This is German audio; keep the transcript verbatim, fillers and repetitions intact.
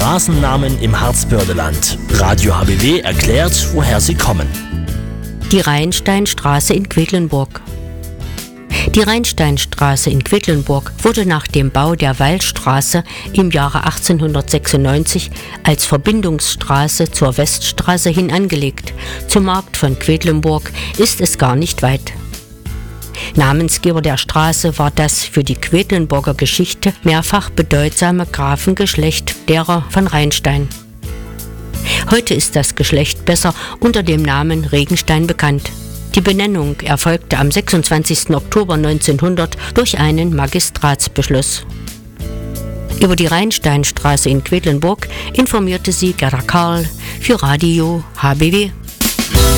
Straßennamen im Harzbördeland. Radio H B W erklärt, woher sie kommen. Die Rheinsteinstraße in Quedlinburg. Die Rheinsteinstraße in Quedlinburg wurde nach dem Bau der Wallstraße im Jahre achtzehnhundertsechsundneunzig als Verbindungsstraße zur Weststraße hin angelegt. Zum Markt von Quedlinburg ist es gar nicht weit. Namensgeber der Straße war das für die Quedlinburger Geschichte mehrfach bedeutsame Grafengeschlecht derer von Rheinstein. Heute ist das Geschlecht besser unter dem Namen Regenstein bekannt. Die Benennung erfolgte am sechsundzwanzigsten Oktober neunzehnhundert durch einen Magistratsbeschluss. Über die Rheinsteinstraße in Quedlinburg informierte sie Gerda Karl für Radio H B W.